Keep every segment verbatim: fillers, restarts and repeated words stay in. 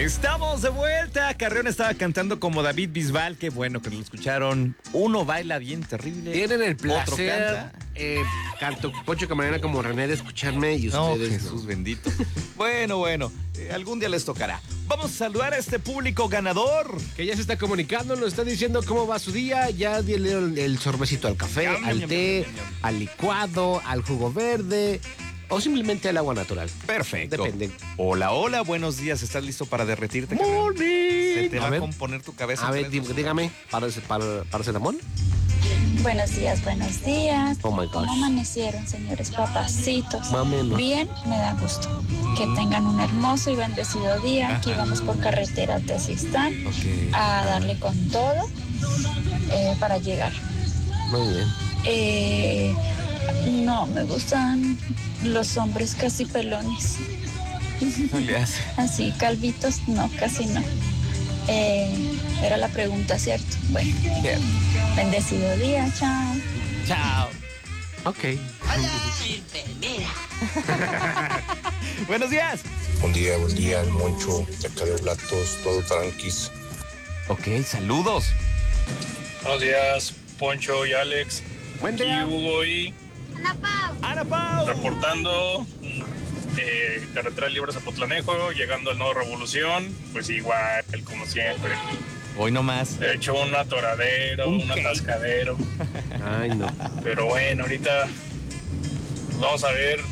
Estamos de vuelta. Carreón estaba cantando como David Bisbal. Qué bueno que lo escucharon. Uno baila bien terrible. Tienen el Otro placer, canta. eh, tanto Poncho Camarena como René, de escucharme y No, ustedes Jesús no. bendito. Bueno, bueno, eh, algún día les tocará. Vamos a saludar a este público ganador. Que ya se está comunicando, nos está diciendo cómo va su día. Ya dieron el sorbecito al café, Ñam, al ñam, té, ñam, ñam, ñam. al licuado, al jugo verde o simplemente al agua natural. Perfecto. Depende. Hola, hola, buenos días. ¿Estás listo para derretirte, Carreón? Morning. Se te A va a ver, componer tu cabeza. a ver, tres, dí- dos, dígame, ¿para, para, paracetamol? Buenos días, buenos días. Oh my gosh. ¿Cómo amanecieron, señores papacitos? Más o menos. Bien, me da gusto. Que tengan un hermoso y bendecido día. Aquí Ajá. vamos por carretera Tezistán Ok. a darle con todo eh, para llegar. Muy bien. Eh, no, me gustan los hombres casi pelones. No le hace. Así, calvitos, no, casi no. Eh, era la pregunta, ¿cierto? Bueno, Bien. bendecido día, chao. Chao. Ok. Buenos días. Buen día, buen día, el Moncho, de acá de Oblatos, todo tranquis. Ok, saludos. Buenos días, Poncho y Alex. Buen Aquí día. Hugo y Ana Pau. reportando eh, carretera libre Zapotlanejo, llegando al Nuevo Revolución, pues igual, como siempre. Hoy nomás. He hecho un atoradero, ¿Un un qué? atascadero, Ay, no. pero bueno, ahorita vamos a ver.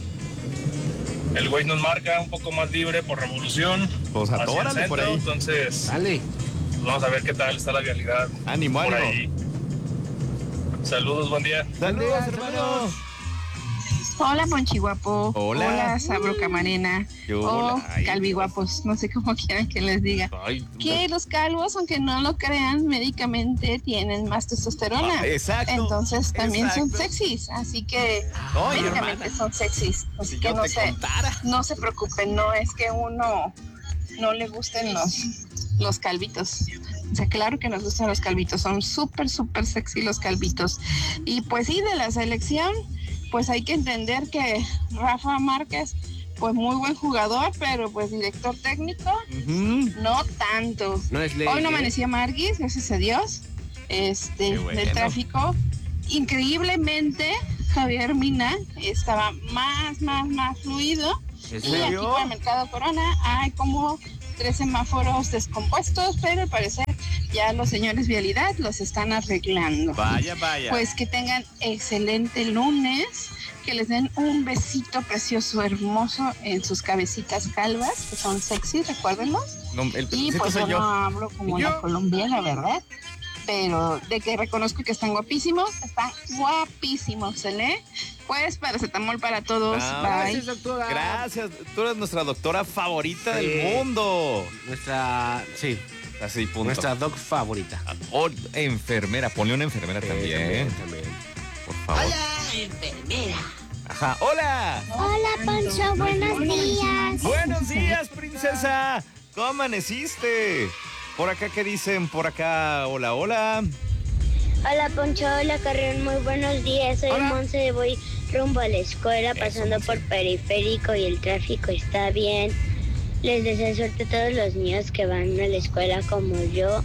El güey nos marca un poco más libre por Revolución. Pues hacia el atórale por centro, ahí. Entonces, Dale. vamos a ver qué tal está la vialidad Ánimo, por ánimo. ahí. Saludos, buen día. Saludos, Buen día, hermanos. Hola, Ponchiguapo. Hola. Hola, Sabro Camarena. Yo, O hola. Ay, Calviguapos, no sé cómo quieran que les diga. Ay, Que los calvos, aunque no lo crean, médicamente tienen más testosterona. Ah, exacto, Entonces también son exacto. sexys. Así que Ay, médicamente hermana. son sexys. Así Si que yo no te se, contara. no se preocupen, no es que uno no le gusten los, los calvitos. O sea, claro que nos gustan los calvitos, son súper, súper sexy los calvitos. Y pues sí, de la selección, pues hay que entender que Rafa Márquez, pues muy buen jugador, pero pues director técnico, Ujú. no tanto. No es ley. Hoy no ¿eh? amanecía Marguis, gracias a Dios, este, Qué bueno. del tráfico. Increíblemente, Javier Mina estaba más, más, más fluido. ¿En Y aquí serio? por el Mercado Corona hay como tres semáforos descompuestos, pero al parecer ya los señores Vialidad los están arreglando. Vaya, vaya. Pues que tengan excelente lunes, que les den un besito precioso, hermoso en sus cabecitas calvas, que son sexy, recuérdenlo. No, el Y peloncito pues soy yo yo. no hablo como ¿Y yo? la colombiana, ¿verdad? Pero de que reconozco que están guapísimos, están guapísimos, ¿se lee? Pues paracetamol para todos, Ah, bye. Gracias, doctora. Gracias. Tú eres nuestra doctora favorita Sí. del mundo. Nuestra, sí, Así, punto. nuestra doc favorita. O enfermera. Ponle una enfermera también. también, también. Por favor. Hola, enfermera. Ajá. Hola. Hola, Poncho, buenos días. Buenos días, princesa. ¿Cómo amaneciste? Por acá, ¿qué dicen? Por acá, hola, hola. Hola, Poncho, hola, Carrión, muy buenos días. Soy Hola. Monse, voy rumbo a la escuela, Eso, pasando Monse. por periférico y el tráfico está bien. Les deseo suerte a todos los niños que van a la escuela como yo.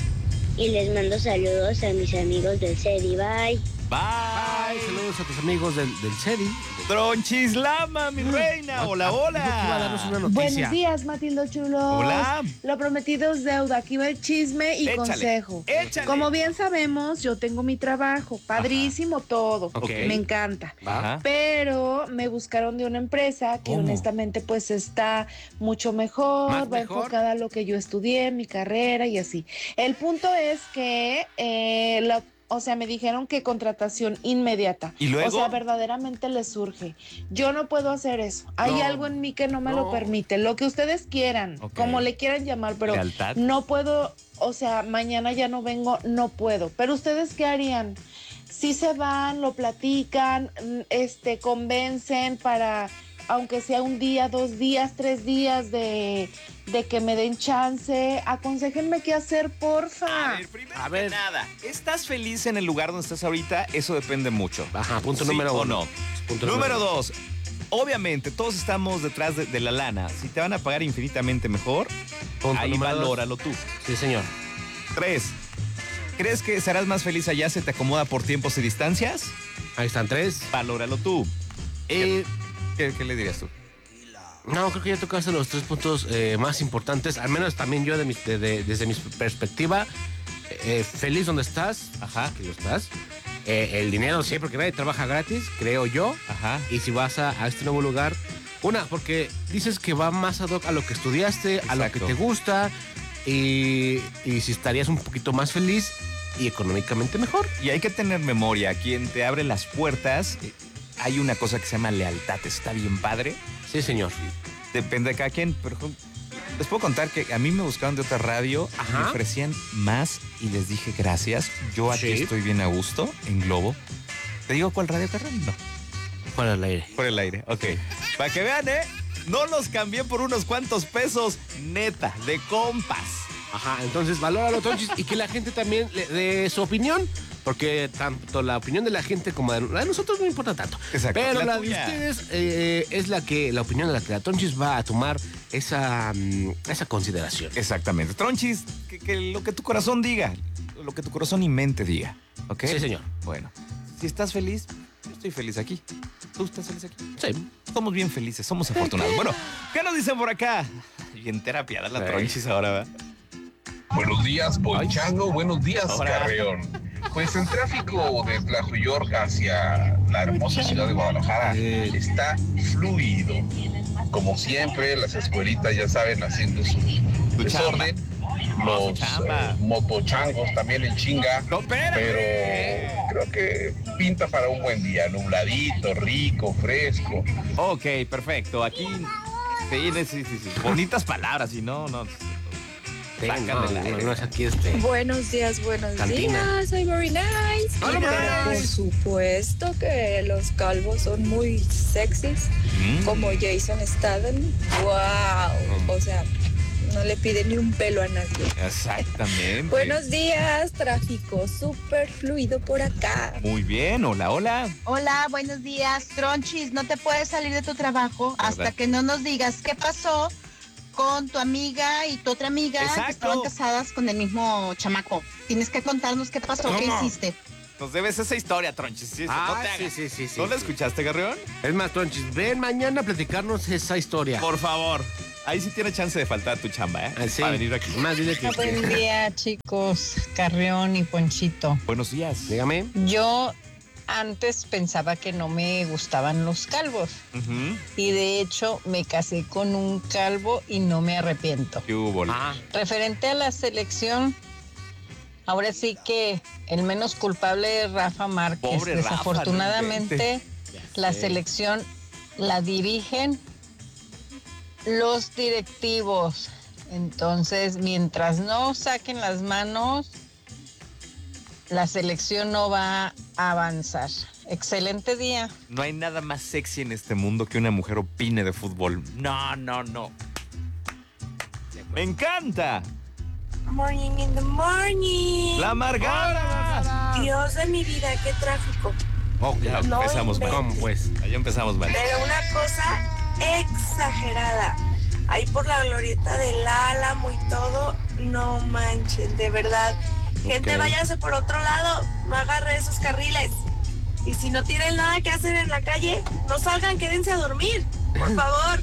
Y les mando saludos a mis amigos del C E D I. Bye. Bye. Bye, saludos a tus amigos del, del C E D I. Tronchislama, mi reina. Hola, Dijo que iba a darnos hola. una noticia. Buenos días, Matildo Chulos. Hola. Lo prometido es deuda. Aquí va el chisme y Échale, consejo. échale. Como bien sabemos, yo tengo mi trabajo. Padrísimo todo. Ok. Me encanta. Ajá. Pero me buscaron de una empresa que ¿Cómo? honestamente pues está mucho mejor, ¿Más va mejor? enfocada a lo que yo estudié, mi carrera y así. El punto es que eh, la O sea, me dijeron que contratación inmediata. ¿Y luego? O sea, verdaderamente les surge. Yo no puedo hacer eso. Hay No. algo en mí que no me No. lo permite. Lo que ustedes quieran, Ok. como le quieran llamar, pero Lealtad. no puedo, o sea, mañana ya no vengo, no puedo. Pero ustedes, ¿qué harían? Si se van, lo platican, mm, este, convencen para, aunque sea un día, dos días, tres días de, de que me den chance, aconséjenme qué hacer, porfa. A ver, primero A que ver. nada, ¿estás feliz en el lugar donde estás ahorita? Eso depende mucho. Ajá, punto ¿Sí número o uno. no? Punto Número número dos, obviamente, todos estamos detrás de, de la lana. Si te van a pagar infinitamente mejor, Punto ahí número dos. valóralo tú. Sí, señor. Tres, ¿crees que serás más feliz allá? ¿Se te acomoda por tiempos y distancias? Ahí están tres. Valóralo tú. Eh, ¿Qué, qué le dirías tú? no, creo que ya tocaste los tres puntos eh, más importantes, al menos también yo de mi, de, de, desde mi perspectiva. Eh, feliz donde estás, ajá, que lo estás. Eh, el dinero sí, porque nadie trabaja gratis, creo yo. Ajá. Y si vas a, a este nuevo lugar, una, porque dices que va más ad hoc a lo que estudiaste, a lo que Exacto. te gusta, y, y si estarías un poquito más feliz y económicamente mejor. Y hay que tener memoria. Quien te abre las puertas, eh, hay una cosa que se llama lealtad. Está bien padre. Sí, señor. Depende de cada quien. Pero les puedo contar que a mí me buscaron de otra radio, Ajá. me ofrecían más y les dije gracias. Yo aquí Sí. estoy bien a gusto, en Globo. ¿Te digo cuál radio, Carrón? No. Fuera del aire. Por el aire, ok. Para que vean, ¿eh? No los cambié por unos cuantos pesos, neta, de compas. Ajá, entonces valóralo, Tonchis, y que la gente también le dé su opinión, porque tanto la opinión de la gente como la de nosotros no importa tanto. Exacto. Pero La la, de tuya. ustedes eh, es la que la opinión de la que la Tonchis va a tomar esa, mm, esa consideración. Exactamente. Tronchis, que, que lo que tu corazón diga, lo que tu corazón y mente diga, ¿ok? Sí, señor. Bueno, si estás feliz, yo estoy feliz aquí. ¿Tú estás feliz aquí? Sí. Somos bien felices, somos afortunados. Bueno, ¿qué nos dicen por acá? Bien terapiada la Sí. Tronchis ahora, ¿verdad? Buenos días, Ponchango. Buenos días, Hola. Carreón. Pues el tráfico de Tlajuyork hacia la hermosa ciudad de Guadalajara Sí. está fluido. Como siempre, las escuelitas ya saben haciendo su Tu desorden. No, Los su chamba. eh, motochangos también en chinga. No, espérame. Pero creo que pinta para un buen día. Nubladito, rico, fresco. Ok, perfecto. Aquí, sí, sí, sí, sí. Bonitas palabras y no, no. Sí, Sacan no, del no, aire. no es aquí este. Buenos días, buenos Cantina. días, soy Very Nice. Hola, Y Very pero Nice. por supuesto que los calvos son muy sexys, Mm. como Jason Statham. Wow, o sea, no le pide ni un pelo a nadie. Exactamente. Buenos días, tráfico súper fluido por acá. Muy bien, hola, hola. Hola, buenos días. Tronchis, no te puedes salir de tu trabajo hasta ¿Verdad? que no nos digas qué pasó con tu amiga y tu otra amiga Exacto. que estaban casadas con el mismo chamaco. Tienes que contarnos qué pasó, qué ¿Cómo? hiciste. Nos debes esa historia, Tronchis. Sí, Ah, no te sí, hagas. sí, sí, sí, ¿No la sí. escuchaste, Garrión? Es más, Tonchis, ven mañana a platicarnos esa historia. Por favor. Ahí sí tiene chance de faltar tu chamba, ¿eh? Ah, sí. Para venir aquí. Más dile que... Buen día, chicos, Carrión y Ponchito. Buenos días. Dígame. Yo antes pensaba que no me gustaban los calvos Ujú. y de hecho me casé con un calvo y no me arrepiento. ¿Qué hubo? Ah, Referente a la selección, ahora sí que el menos culpable es Rafa Márquez. Pobre Rafa, Desafortunadamente, no la sé. selección la dirigen los directivos. Entonces, mientras no saquen las manos, la selección no va a avanzar. Excelente día. No hay nada más sexy en este mundo que una mujer opine de fútbol. No, no, no. ¡Me encanta! Morning in the morning. ¡La amargada! Dios de mi vida, qué tráfico. ok. Ya No empezamos mal. ¿Cómo pues? Ya empezamos mal. Pero una cosa exagerada. Ahí por la glorieta del Álamo y todo, no manchen, de verdad. Gente, Ok. váyase por otro lado, no agarre esos carriles. Y si no tienen nada que hacer en la calle, no salgan, quédense a dormir, por favor.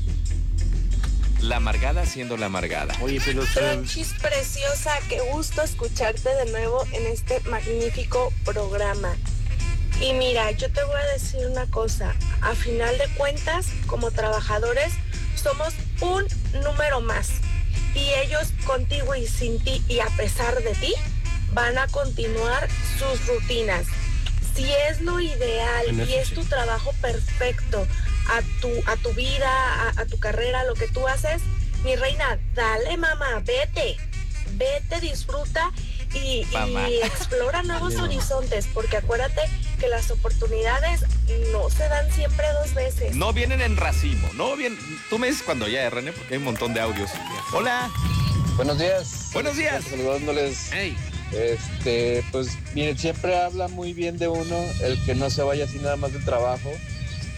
La amargada siendo la amargada. Oye, pero... Tronchis preciosa, qué gusto escucharte de nuevo en este magnífico programa. Y mira, yo te voy a decir una cosa, a final de cuentas, como trabajadores, somos un número más. Y ellos contigo y sin ti y a pesar de ti, van a continuar sus rutinas. Si es lo ideal En y eso es sí. tu trabajo perfecto a tu, a tu vida, a, a tu carrera, lo que tú haces, mi reina, dale mamá, vete, vete, disfruta y, Mamá. y explora nuevos Dale, mamá. horizontes, porque acuérdate que las oportunidades no se dan siempre dos veces. No vienen en racimo, no vienen... Tú me dices cuando ya, René, porque hay un montón de audios. Hola. Buenos días. Buenos días. Saludándoles. Hey. Este, pues miren, siempre habla muy bien de uno el que no se vaya así nada más del trabajo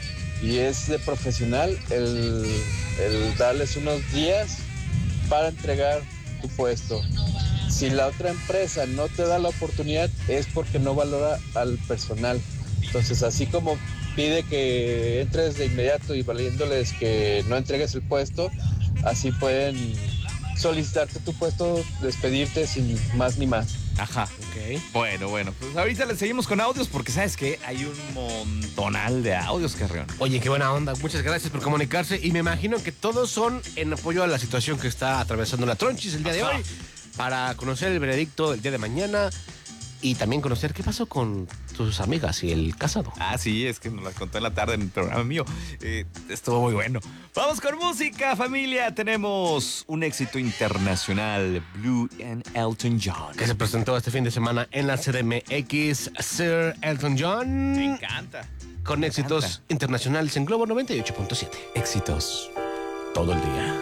y es de profesional el, el darles unos días para entregar tu puesto. Si la otra empresa no te da la oportunidad es porque no valora al personal. Entonces, así como pide que entres de inmediato y valiéndoles que no entregues el puesto, así pueden solicitarte tu puesto, despedirte sin más ni más. Ajá. Ok. Bueno, bueno, pues ahorita le seguimos con audios porque sabes que hay un montonal de audios, Carrión. Oye, qué buena onda. Muchas gracias por comunicarse y me imagino que todos son en apoyo a la situación que está atravesando la Tronchis el día de Ajá. hoy, para conocer el veredicto el día de mañana y también conocer qué pasó con tus amigas y el casado. Ah, sí, es que nos las contó en la tarde en el programa mío. Eh, estuvo muy bueno. Vamos con música, familia. Tenemos un éxito internacional, Blue and Elton John. Que se presentó este fin de semana en la C D M X, Sir Elton John. Me encanta. Con Me éxitos encanta. internacionales en Globo noventa y ocho punto siete. Éxitos. Todo el día.